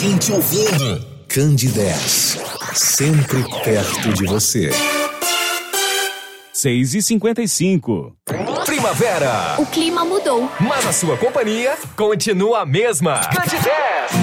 gente ouvindo. Candidez, sempre perto de você. 6h55. Primavera. O clima mudou, Mas a sua companhia continua a mesma. Candidez.